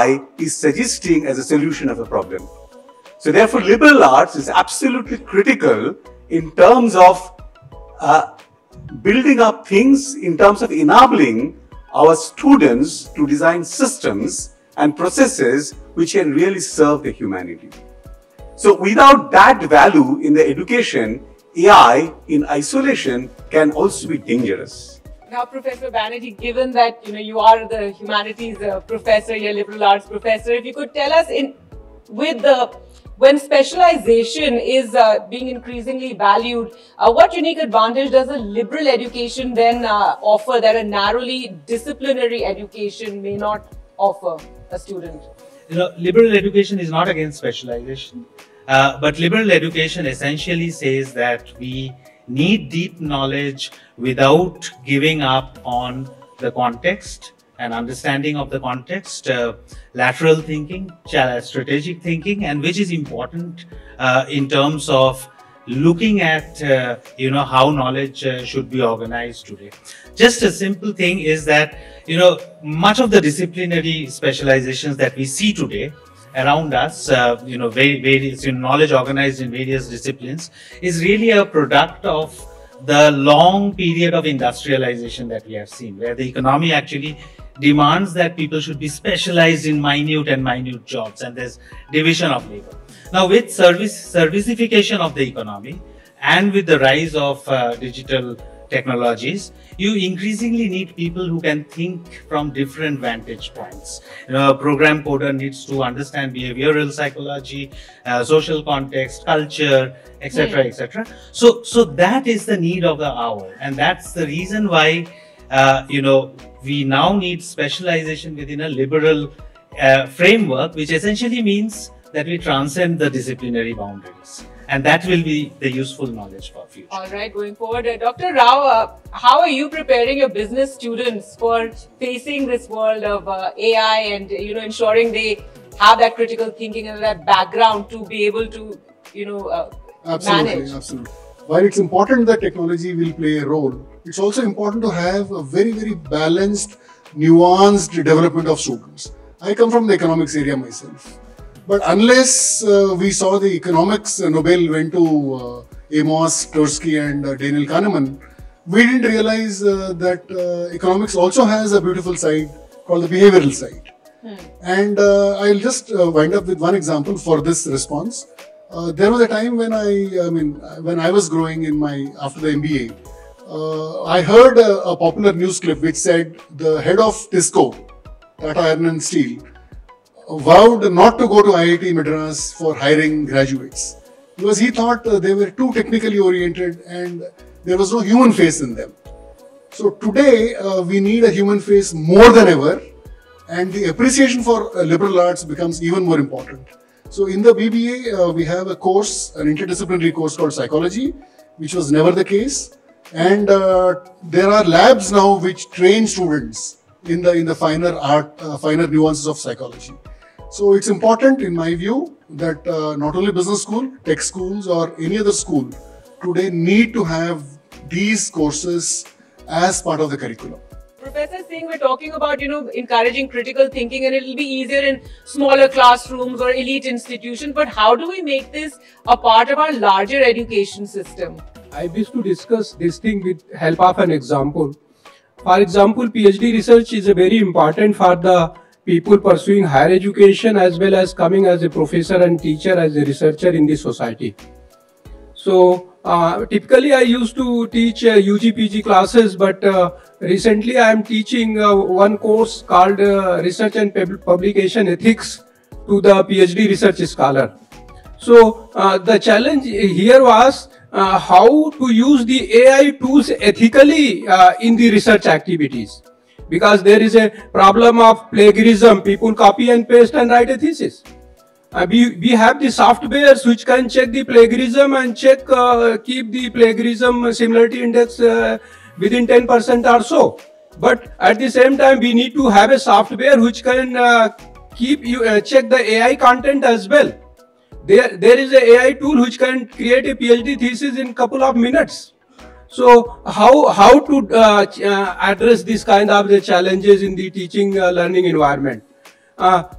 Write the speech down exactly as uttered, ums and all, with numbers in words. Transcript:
I is suggesting as a solution of a problem. So therefore, liberal arts is absolutely critical in terms of uh, building up things, in terms of enabling our students to design systems and processes which can really serve the humanity. So without that value in the education, A I in isolation can also be dangerous. Now, Professor Banerjee, given that you know you are the humanities uh, professor, you're liberal arts professor, if you could tell us, in with the when specialization is uh, being increasingly valued, uh, what unique advantage does a liberal education then uh, offer that a narrowly disciplinary education may not offer a student? You know, liberal education is not against specialization, uh, but liberal education essentially says that we need deep knowledge without giving up on the context and understanding of the context, uh, lateral thinking, strategic thinking, and which is important uh, in terms of looking at uh, you know how knowledge uh, should be organized today. Just a simple thing is that you know much of the disciplinary specializations that we see today around us, uh, you know, various you know, knowledge organized in various disciplines, is really a product of the long period of industrialization that we have seen, where the economy actually demands that people should be specialized in minute and minute jobs, and there's division of labor. Now, with service servicification of the economy and with the rise of uh, digital technologies, you increasingly need people who can think from different vantage points. You know, a program coder needs to understand behavioral psychology, uh, social context, culture, et cetera, et cetera. So, so that is the need of the hour, and that's the reason why uh, you know we now need specialization within a liberal uh, framework, which essentially means that we transcend the disciplinary boundaries. And that will be the useful knowledge for future. All right, going forward, uh, Doctor Rao, uh, how are you preparing your business students for facing this world of uh, A I and you know ensuring they have that critical thinking and that background to be able to you know uh, absolutely, manage? Absolutely. While it's important that technology will play a role, it's also important to have a very very balanced, nuanced development of students. I come from the economics area myself. But unless uh, we saw the economics uh, Nobel went to uh, Amos Tversky and uh, Daniel Kahneman, we didn't realize uh, that uh, economics also has a beautiful side called the behavioral side. Hmm. And uh, I'll just uh, wind up with one example for this response. Uh, there was a time when I, I mean, when I was growing in my after the M B A, uh, I heard a, a popular news clip which said the head of TISCO, Tata Iron and Steel, vowed not to go to I I T Madras for hiring graduates because he thought uh, they were too technically oriented and there was no human face in them. So today uh, we need a human face more than ever, and the appreciation for uh, liberal arts becomes even more important. So in the B B A uh, we have a course, an interdisciplinary course called psychology, which was never the case, and uh, there are labs now which train students in the in the finer art, uh, finer nuances of psychology. So it's important, in my view, that uh, not only business school, tech schools or any other school today need to have these courses as part of the curriculum. Professor Singh, we're talking about, you know, encouraging critical thinking, and it'll be easier in smaller classrooms or elite institutions. But how do we make this a part of our larger education system? I wish to discuss this thing with help of an example. For example, PhD research is a very important for the people pursuing higher education as well as coming as a professor and teacher as a researcher in the society. So uh, typically I used to teach uh, U G P G classes, but uh, recently I am teaching uh, one course called uh, Research and Publication Ethics to the PhD research scholar. So uh, the challenge here was uh, how to use the A I tools ethically uh, in the research activities. Because there is a problem of plagiarism. People copy and paste and write a thesis. Uh, we, we have the softwares which can check the plagiarism and check, uh, keep the plagiarism similarity index uh, within ten percent or so. But at the same time, we need to have a software which can uh, keep you uh, check the A I content as well. There, there is a A I tool which can create a PhD thesis in a couple of minutes. So how, how to uh, uh, address this kind of the challenges in the teaching uh, learning environment? Uh,